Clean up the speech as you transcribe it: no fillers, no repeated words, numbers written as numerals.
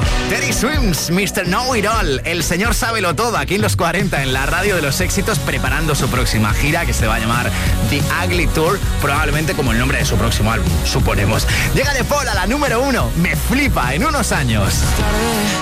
Teddy Swims, Mr. Know It All, el señor sábelo todo, aquí en los 40, en la radio de los éxitos, preparando su próxima gira, que se va a llamar The Ugly Tour, probablemente como el nombre de su próximo álbum, suponemos. Llega de Paul a la número 1, me flipa, en unos años.